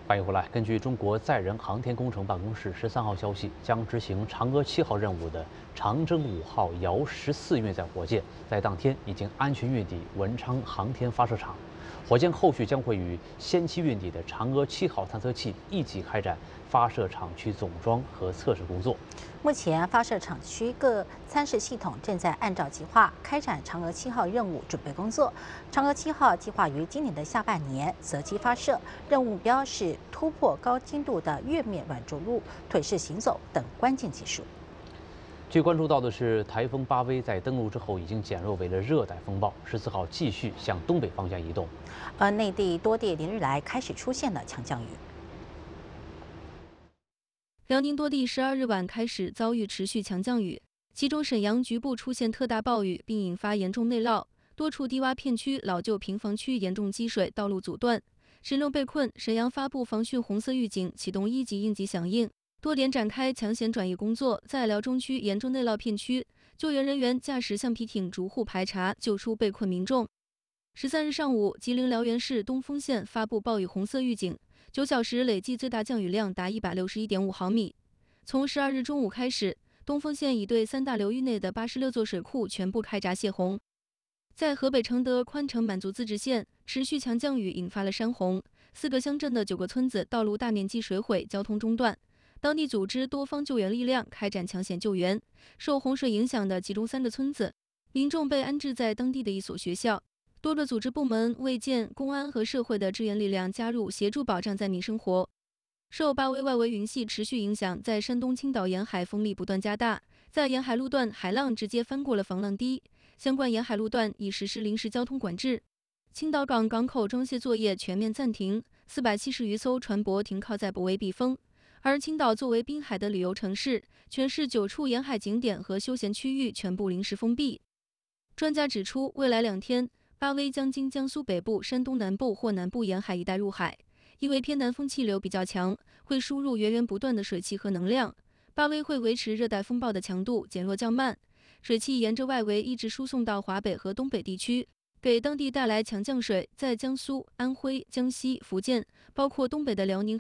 欢迎回来。根据中国载人航天工程办公室13号消息，将执行嫦娥7号任务的长征5号遥14运载火箭，在当天已经安全运抵文昌航天发射场。火箭后续将会与先期运抵的嫦娥7号探测器一起开展发射场区总装和测试工作。 目前，发射场区各参试系统正在按照计划开展嫦娥7号任务准备工作。嫦娥7号计划于今年的下半年择机发射，任务目标是突破高精度的月面软着陆、腿式行走等关键技术。 据关注到的是，台风巴威在登陆之后已经减弱为了热带风暴，14号继续向东北方向移动。 而内地多地连日来开始出现了强降雨。 辽宁多地12日晚开始遭遇持续强降雨，其中沈阳局部出现特大暴雨，并引发严重内涝，多处低洼片区、老旧平房区严重积水，道路阻断，神农被困。沈阳发布防汛红色预警，启动1级应急响应，多点展开抢险转移工作。在辽中区严重内涝片区，救援人员驾驶橡皮艇逐户排查，救出被困民众。13日上午，吉林辽源市东丰县发布暴雨红色预警，9小时累计最大降雨量达161.5毫米。从12日中午开始，东丰县已对3大流域内的86座水库全部开闸泄洪。在河北承德宽城满族自治县，持续强降雨引发了山洪，4个乡镇的9个村子道路大面积水毁，交通中断。当地组织多方救援力量开展抢险救援。受洪水影响的其中3个村子，民众被安置在当地的一所学校。多个组织部门、卫健、公安和社会的支援力量加入，协助保障灾民生活。受巴威外围云系持续影响，在山东青岛沿海风力不断加大，在沿海路段海浪直接翻过了防浪堤，相关沿海路段已实施临时交通管制。青岛港港口装卸作业全面暂停，470余艘船舶停靠在泊围避风。而青岛作为滨海的旅游城市，全市9处沿海景点和休闲区域全部临时封闭。专家指出，未来2天，巴威将经江苏北部、山东南部或南部沿海一带入海，因为偏南风气流比较强，会输入源源不断的水汽和能量。巴威会维持热带风暴的强度减弱较慢，水汽沿着外围一直输送到华北和东北地区，给当地带来强降水。在江苏、安徽、江西、福建，包括东北的辽宁